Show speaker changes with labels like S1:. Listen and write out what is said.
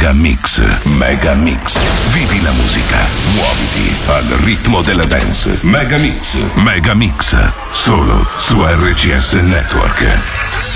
S1: Mega Mix. Mega Mix. Vivi la musica. Muoviti al ritmo della dance. Mega Mix. Mega Mix. Solo su RCS Network.